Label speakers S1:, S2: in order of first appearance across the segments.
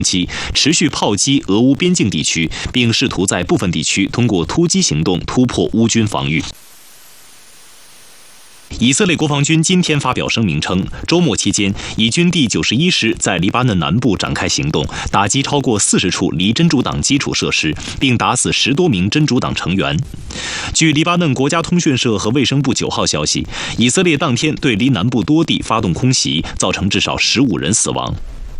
S1: 期持续炮击俄乌边境地区，并试图在部分地区通过突击行动突破乌军防御。以色列国防军今天发表声明称，周末期间，以军第91师在黎巴嫩南部展开行动，打击超过40处离真主党基础设施，并打死10多名真主党成员。据黎巴嫩国家通讯社和卫生部9号消息，以色列当天对黎南部多地发动空袭，造成至少15人死亡。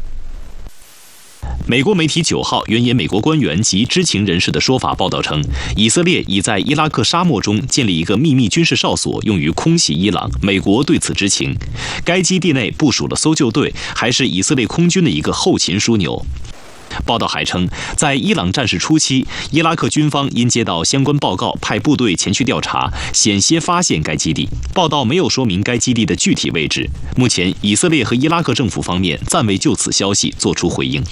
S1: 美国媒体9号援引美国官员及知情人士的说法报道称，以色列已在伊拉克沙漠中建立一个秘密军事哨所，用于空袭伊朗。美国对此知情。该基地内部署了搜救队，还是以色列空军的一个后勤枢纽。报道还称，在伊朗战事初期，伊拉克军方因接到相关报告，派部队前去调查，险些发现该基地。报道没有说明该基地的具体位置。目前，以色列和伊拉克政府方面暂未就此消息作出回应。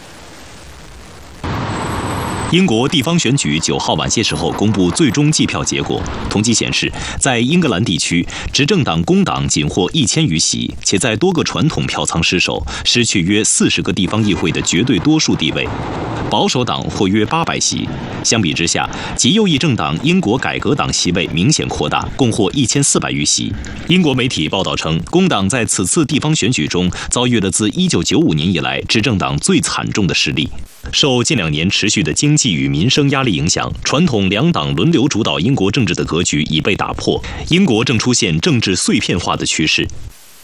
S1: 英国地方选举9号晚些时候公布最终计票结果，统计显示，在英格兰地区，执政党工党仅获1000余席，且在多个传统票仓失守，失去约40个地方议会的绝对多数地位。保守党获约800席。相比之下，极右翼政党英国改革党席位明显扩大，共获1400余席。英国媒体报道称，工党在此次地方选举中遭遇了自1995年以来执政党最惨重的失利。受近2年持续的经济与民生压力影响，传统两党轮流主导英国政治的格局已被打破，英国正出现政治碎片化的趋势。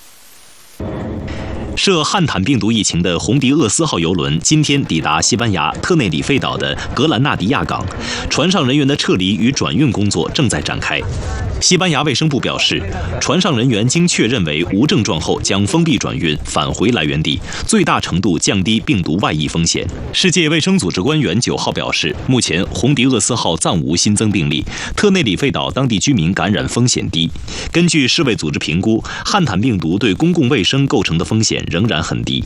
S1: 涉汉坦病毒疫情的红迪厄斯号邮轮今天抵达西班牙特内里费岛的格兰纳迪亚港，船上人员的撤离与转运工作正在展开。西班牙卫生部表示，船上人员经确认为无症状后，将封闭转运返回来源地，最大程度降低病毒外溢风险。世界卫生组织官员9号表示，目前红迪厄斯号暂无新增病例，特内里费岛当地居民感染风险低。根据世卫组织评估，汉坦病毒对公共卫生构成的风险仍然很低。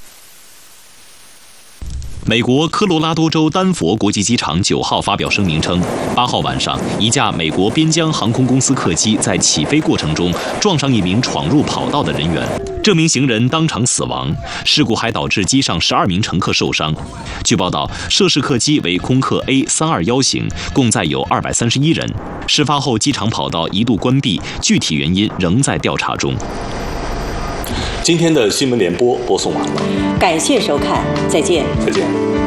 S1: 美国科罗拉多州丹佛国际机场9号发表声明称，8号晚上，一架美国边疆航空公司客机在起飞过程中撞上一名闯入跑道的人员，这名行人当场死亡。事故还导致机上12名乘客受伤。据报道，涉事客机为空客 A321型，共载有231人。事发后，机场跑道一度关闭，具体原因仍在调查中。
S2: 今天的新闻联播播送完了，
S3: 感谢收看，再见。
S2: 再见。